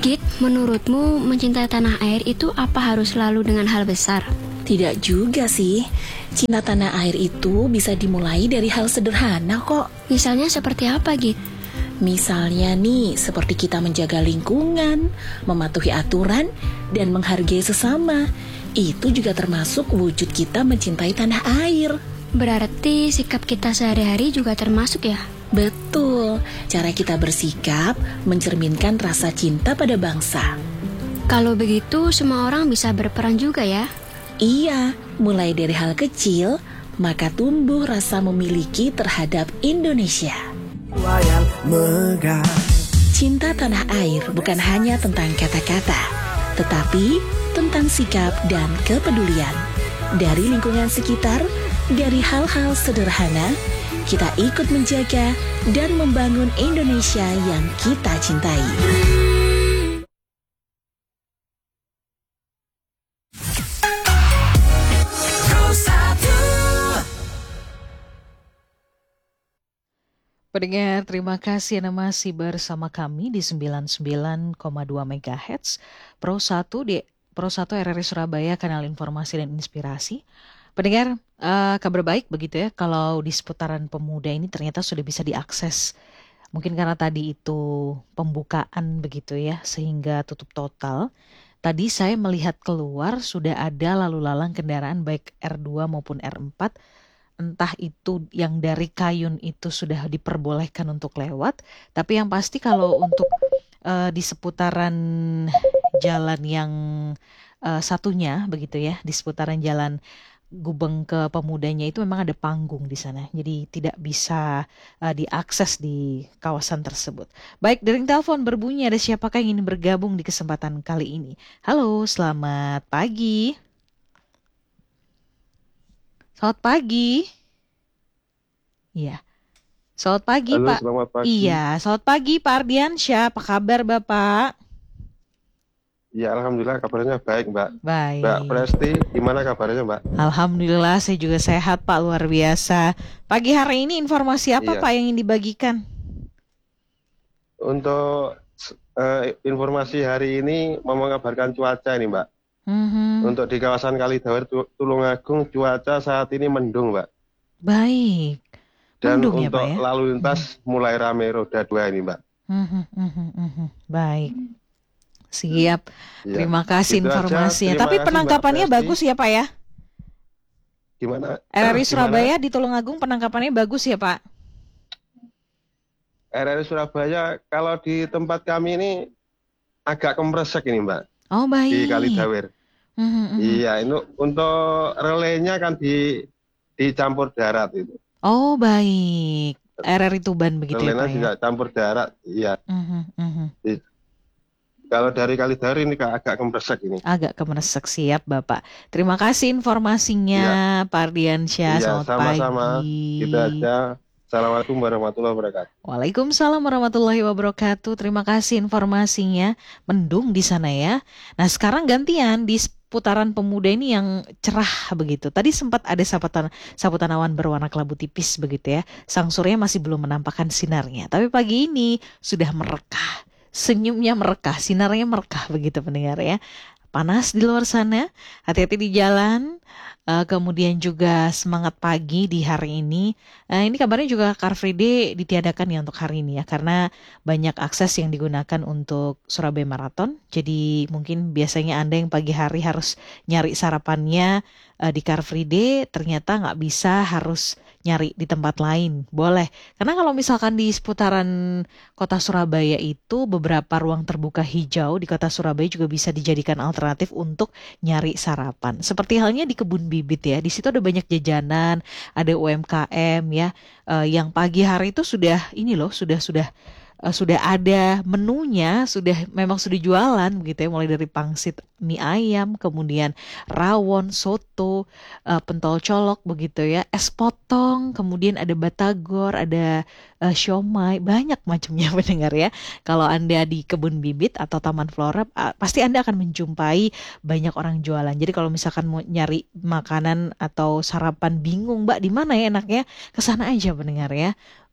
Git, menurutmu mencintai tanah air itu apa harus selalu dengan hal besar? Tidak juga sih. Cinta tanah air itu bisa dimulai dari hal sederhana kok. Misalnya seperti apa, Git? Misalnya nih, seperti kita menjaga lingkungan, mematuhi aturan, dan menghargai sesama. Itu juga termasuk wujud kita mencintai tanah air. Berarti sikap kita sehari-hari juga termasuk ya? Betul, cara kita bersikap mencerminkan rasa cinta pada bangsa. Kalau begitu, semua orang bisa berperan juga ya? Iya, mulai dari hal kecil, maka tumbuh rasa memiliki terhadap Indonesia. Cinta tanah air bukan hanya tentang kata-kata, tetapi tentang sikap dan kepedulian. Dari lingkungan sekitar, dari hal-hal sederhana, kita ikut menjaga dan membangun Indonesia yang kita cintai. Pendengar, terima kasih Anda masih bersama kami di 99,2 MHz Pro 1 di Pro 1 RRI Surabaya, kanal informasi dan inspirasi. Pendengar, kabar baik begitu ya, kalau di seputaran pemuda ini ternyata sudah bisa diakses. Mungkin karena tadi itu pembukaan begitu ya, sehingga tutup total. Tadi saya melihat keluar sudah ada lalu lalang kendaraan baik R2 maupun R4. Entah itu yang dari Kayun itu sudah diperbolehkan untuk lewat. Tapi yang pasti kalau untuk di seputaran jalan yang satunya begitu ya, di seputaran jalan Gubeng ke Pemudanya itu memang ada panggung di sana. Jadi tidak bisa diakses di kawasan tersebut. Baik, dering telepon berbunyi, ada siapakah yang ingin bergabung di kesempatan kali ini? Halo, selamat pagi. Selamat pagi. Iya. Selamat pagi, Halo, Pak. selamat pagi. Iya, selamat pagi Pak Ardiansyah. Apa kabar, Bapak? Ya, alhamdulillah kabarnya baik, Mbak. Baik. Mbak Presti, gimana kabarnya, Mbak? Alhamdulillah saya juga sehat, Pak, luar biasa. Pagi hari ini informasi apa, Iya. Pak, yang ingin dibagikan? Untuk informasi hari ini mau mengabarkan cuaca ini, Mbak. Untuk di kawasan Kalidawer, Tulungagung, cuaca saat ini mendung, Mbak. Baik. Dan Mendung ya, untuk Pak ya? lalu lintas mulai rame roda 2 ini, Mbak. Baik. Siap. Ya, Terima kasih itu aja. informasinya. Terima Tapi kasih, penangkapannya Mbak Presti. bagus ya, Pak ya? Gimana? RRI Gimana? Surabaya di Tulungagung penangkapannya bagus ya, Pak? RRI Surabaya kalau di tempat kami ini agak kemresek ini, Mbak. Oh, baik. Di Kalidawer. Iya, ini untuk relaynya kan dicampur darat itu. Oh, baik. RRI Tuban begitu ya, Relaynya Pak ya? juga campur darat, iya. Kalau dari Kalidawer ini agak kemresek ini. Agak kemeresek, siap Bapak. Terima kasih informasinya, Pak Ardiansyah. Iya, Selamat sama-sama. pagi. Kita aja. Assalamualaikum warahmatullahi wabarakatuh. Waalaikumsalam warahmatullahi wabarakatuh. Terima kasih informasinya. Mendung di sana ya. Nah, sekarang gantian di putaran pemuda ini yang cerah begitu. Tadi sempat ada saputan awan berwarna kelabu tipis begitu ya. Sang surya masih belum menampakkan sinarnya. Tapi pagi ini sudah merekah. Senyumnya merekah, sinarnya merekah begitu pendengar ya. Panas di luar sana, hati-hati di jalan. Kemudian juga semangat pagi di hari ini. Ini kabarnya juga Car Free Day ditiadakan ya untuk hari ini ya, karena banyak akses yang digunakan untuk Surabaya Marathon. Jadi mungkin biasanya Anda yang pagi hari harus nyari sarapannya di Car Free Day, ternyata nggak bisa, harus nyari di tempat lain. Boleh, karena kalau misalkan di seputaran kota Surabaya itu beberapa ruang terbuka hijau di kota Surabaya juga bisa dijadikan alternatif untuk nyari sarapan. Seperti halnya di Kebun Bibit ya, di situ ada banyak jajanan, ada UMKM ya, yang pagi hari itu sudah ini loh, sudah ada menunya, memang sudah jualan begitu ya, mulai dari pangsit mie ayam, kemudian rawon, soto, pentol colok begitu ya, es potong, kemudian ada batagor, ada siomay, banyak macamnya pendengar ya. Kalau Anda di Kebun Bibit atau Taman Flora, pasti Anda akan menjumpai banyak orang jualan. Jadi kalau misalkan mau nyari makanan atau sarapan bingung, Mbak, di mana ya enaknya? Kesana aja pendengar ya.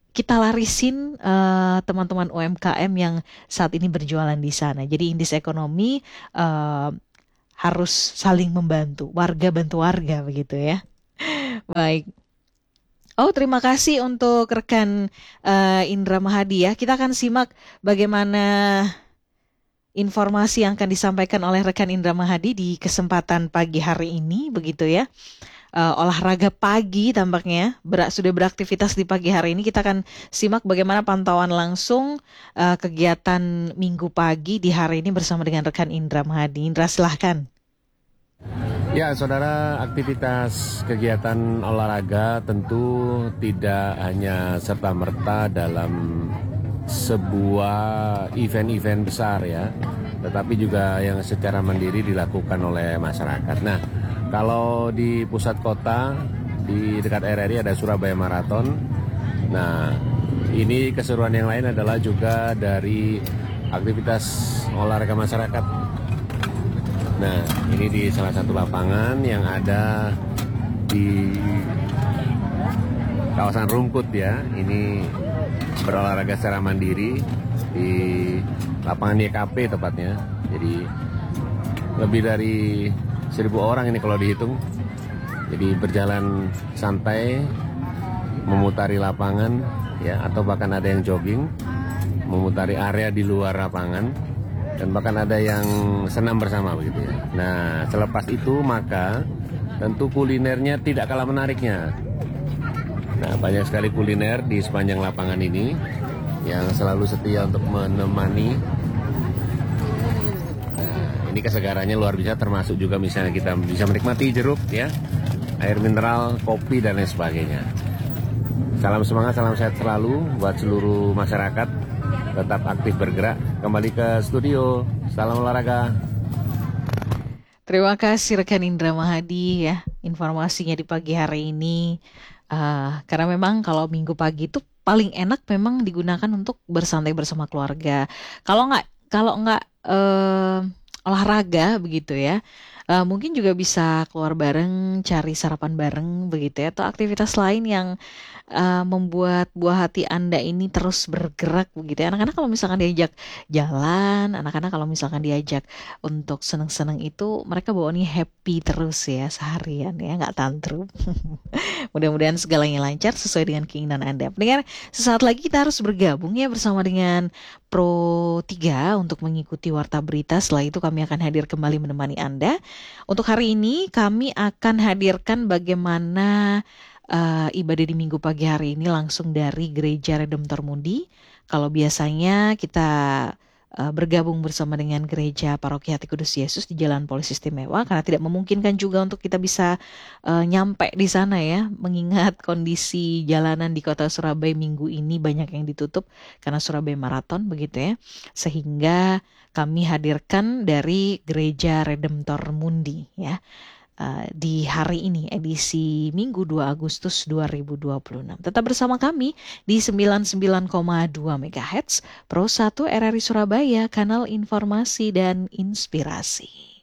kita larisin teman-teman UMKM yang saat ini berjualan di sana. Jadi indeks ekonomi harus saling membantu, warga bantu warga begitu ya. Baik. Oh, terima kasih untuk rekan Indra Mahadi ya. Kita akan simak bagaimana informasi yang akan disampaikan oleh rekan Indra Mahadi di kesempatan pagi hari ini begitu ya. Olahraga pagi tampaknya sudah beraktivitas di pagi hari ini. Kita akan simak bagaimana pantauan langsung kegiatan minggu pagi di hari ini bersama dengan rekan Indra Mahadi. Indra, silahkan. Ya, saudara, aktivitas kegiatan olahraga tentu tidak hanya serta-merta dalam sebuah event-event besar ya, tetapi juga yang secara mandiri dilakukan oleh masyarakat. Nah, kalau di pusat kota, di dekat RRI ada Surabaya Marathon. Nah, ini keseruan yang lain adalah juga dari aktivitas olahraga masyarakat. Nah, ini di salah satu lapangan yang ada di kawasan Rungkut ya. Ini berolahraga secara mandiri di lapangan YKP tepatnya. Jadi lebih dari 1.000 orang ini kalau dihitung. Jadi berjalan santai, memutari lapangan ya, atau bahkan ada yang jogging, memutari area di luar lapangan. Dan bahkan ada yang senam bersama begitu ya. Nah, selepas itu maka tentu kulinernya tidak kalah menariknya. Nah, banyak sekali kuliner di sepanjang lapangan ini yang selalu setia untuk menemani. Nah, ini kesegarannya luar biasa, termasuk juga misalnya kita bisa menikmati jeruk ya, air mineral, kopi dan lain sebagainya. Salam semangat, salam sehat selalu buat seluruh masyarakat. Tetap aktif bergerak. Kembali ke studio. Salam olahraga. Terima kasih rekan Indra Mahadi ya, informasinya di pagi hari ini. Karena memang kalau minggu pagi itu paling enak memang digunakan untuk bersantai bersama keluarga. Kalau nggak olahraga begitu ya. Mungkin juga bisa keluar bareng, cari sarapan bareng begitu ya, atau aktivitas lain yang membuat buah hati Anda ini terus bergerak begitu ya. Anak-anak kalau misalkan diajak jalan, anak-anak kalau misalkan diajak untuk seneng-seneng itu, mereka bawaannya happy terus ya seharian ya, nggak tantrum. Mudah-mudahan segalanya lancar sesuai dengan keinginan Anda. Pendengar, sesaat lagi kita harus bergabung ya bersama dengan Pro 3 untuk mengikuti Warta Berita. Setelah itu kami akan hadir kembali menemani Anda. Untuk hari ini kami akan hadirkan bagaimana ibadah di minggu pagi hari ini langsung dari Gereja Redemptor Mundi. Kalau biasanya kita bergabung bersama dengan Gereja Paroki Hati Kudus Yesus di Jalan Polisi Istimewa, karena tidak memungkinkan juga untuk kita bisa nyampe di sana ya, mengingat kondisi jalanan di kota Surabaya minggu ini banyak yang ditutup karena Surabaya Marathon begitu ya, sehingga kami hadirkan dari Gereja Redemptor Mundi ya. Di hari ini edisi Minggu 2 Agustus 2026. Tetap bersama kami di 99,2 MHz Pro 1 RRI Surabaya, kanal informasi dan inspirasi.